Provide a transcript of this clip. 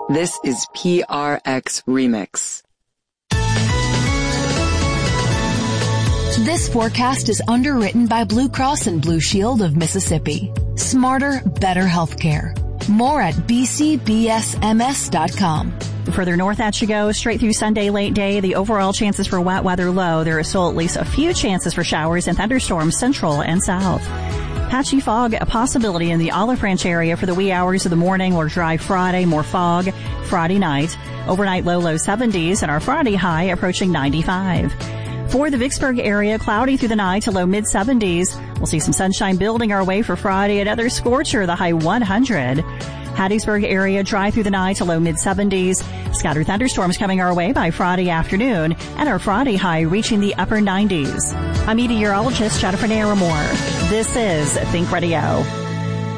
This is PRX Remix. This forecast is underwritten by Blue Cross and Blue Shield of Mississippi. Smarter, better healthcare. More at bcbsms.com. Further north as you go, straight through Sunday late day, the overall chances for wet weather low. There is still at least a few chances for showers and thunderstorms central and south. Patchy fog, a possibility in the Olive Branch area for the wee hours of the morning or dry Friday, more fog Friday night. Overnight low 70s and our Friday high approaching 95. For the Vicksburg area, cloudy through the night to low mid-70s. We'll see some sunshine building our way for Friday. Another scorcher, the high 100. Hattiesburg area, dry through the night to low mid-70s. Scattered thunderstorms coming our way by Friday afternoon, and our Friday high reaching the upper 90s. I'm meteorologist Jennifer Naramore. This is Think Radio.